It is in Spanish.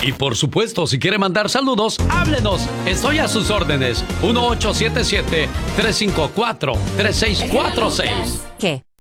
Y por supuesto, si quiere mandar saludos, háblenos. Estoy a sus órdenes. 1877-354-3646. ¿Qué?